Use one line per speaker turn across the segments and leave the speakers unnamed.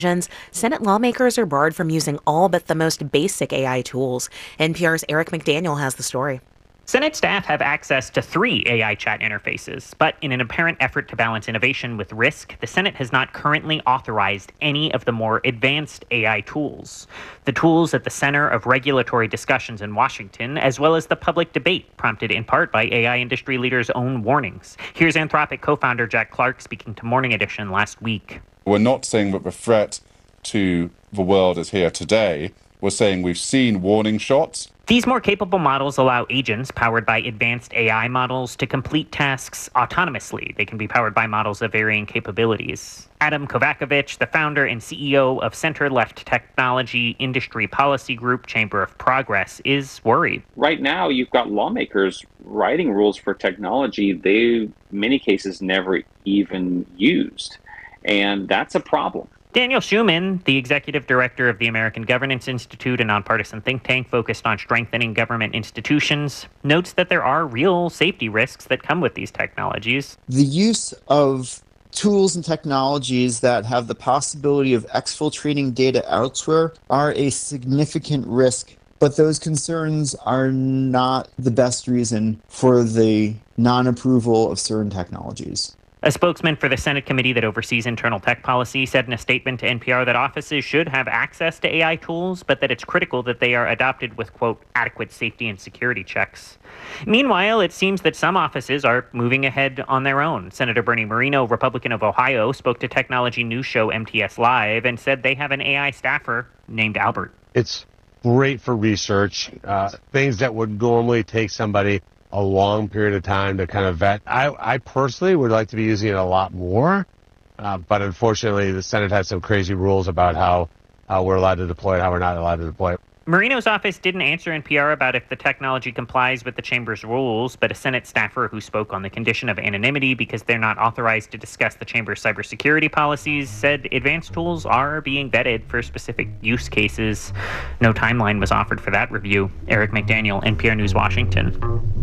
Senate lawmakers are barred from using all but the most basic AI tools. NPR's Eric McDaniel has the story.
Senate staff have access to 3 AI chat interfaces, but in an apparent effort to balance innovation with risk, the Senate has not currently authorized any of the more advanced AI tools. The tools at the center of regulatory discussions in Washington, as well as the public debate prompted in part by AI industry leaders' own warnings. Here's Anthropic co-founder Jack Clark speaking to Morning Edition last week.
We're not saying that the threat to the world is here today. We're saying we've seen warning shots.
These more capable models allow agents powered by advanced AI models to complete tasks autonomously. They can be powered by models of varying capabilities. Adam Kovakovich, the founder and CEO of center-left technology industry policy group Chamber of Progress, is worried.
Right now, you've got lawmakers writing rules for technology they, in many cases, never even used. And that's a problem.
Daniel Schuman, the executive director of the American Governance Institute, a nonpartisan think tank focused on strengthening government institutions, notes that there are real safety risks that come with these technologies.
The use of tools and technologies that have the possibility of exfiltrating data elsewhere are a significant risk, but those concerns are not the best reason for the non-approval of certain technologies.
A spokesman for the Senate committee that oversees internal tech policy said in a statement to NPR that offices should have access to AI tools, but that it's critical that they are adopted with, quote, adequate safety and security checks. Meanwhile, it seems that some offices are moving ahead on their own. Senator Bernie Moreno, Republican of Ohio, spoke to technology news show MTS Live and said they have an AI staffer named Albert.
It's great for research, things that would normally take somebody a long period of time to kind of vet. I personally would like to be using it a lot more, but unfortunately the Senate has some crazy rules about how we're allowed to deploy it, how we're not allowed to deploy it.
Moreno's office didn't answer NPR about if the technology complies with the chamber's rules, but a Senate staffer who spoke on the condition of anonymity because they're not authorized to discuss the chamber's cybersecurity policies said advanced tools are being vetted for specific use cases. No timeline was offered for that review. Eric McDaniel, NPR News, Washington.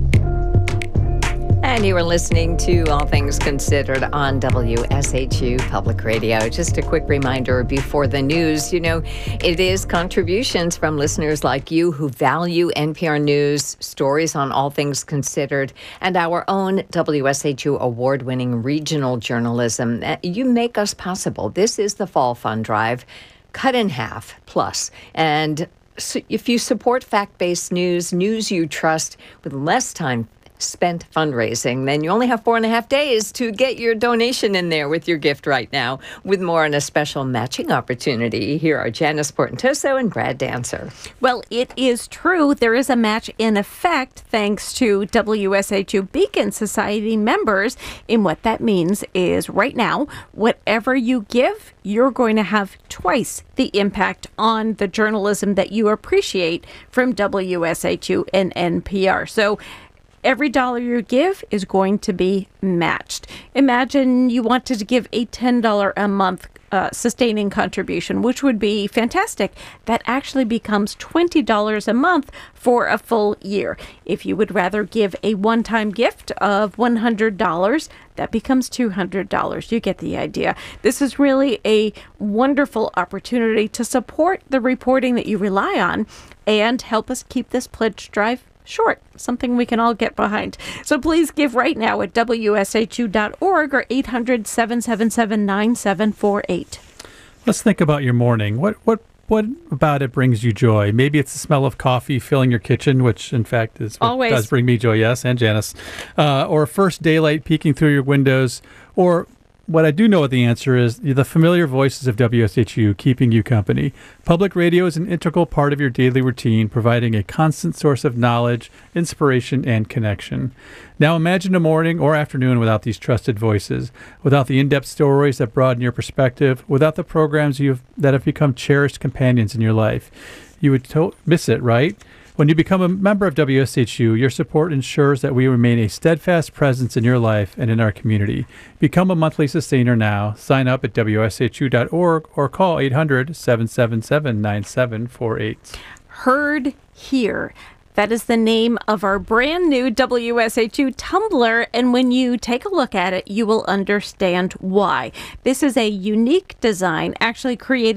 And you are listening to All Things Considered on WSHU Public Radio. Just a quick reminder before the news, it is contributions from listeners like you who value NPR News, stories on All Things Considered, and our own WSHU award-winning regional journalism. You make us possible. This is the Fall Fund Drive, cut in half plus. And so if you support fact-based news you trust with less time spent fundraising, then you only have 4.5 days to get your donation in there with your gift right now. With more on a special matching opportunity, here are Janice Portentoso and Brad Dancer.
Well, it is true. There is a match in effect thanks to WSHU Beacon Society members. And what that means is right now, whatever you give, you're going to have twice the impact on the journalism that you appreciate from WSHU and NPR. So every dollar you give is going to be matched. Imagine you wanted to give a $10 a month sustaining contribution, which would be fantastic. That actually becomes $20 a month for a full year. If you would rather give a one-time gift of $100, that becomes $200. You get the idea. This is really a wonderful opportunity to support the reporting that you rely on and help us keep this pledge drive short, something we can all get behind. So please give right now at WSHU.org or 800-777-9748.
Let's think about your morning. What about it brings you joy? Maybe it's the smell of coffee filling your kitchen, which in fact is what
always
does bring me joy, yes, and Janice. Or first daylight peeking through your windows, or what I do know what the answer is, the familiar voices of WSHU keeping you company. Public radio is an integral part of your daily routine, providing a constant source of knowledge, inspiration, and connection. Now imagine a morning or afternoon without these trusted voices, without the in-depth stories that broaden your perspective, without the programs that have become cherished companions in your life. You would miss it, right? When you become a member of WSHU, your support ensures that we remain a steadfast presence in your life and in our community. Become a monthly sustainer now. Sign up at WSHU.org or call 800-777-9748.
Heard here. That is the name of our brand new WSHU tumbler, and when you take a look at it, you will understand why. This is a unique design, actually created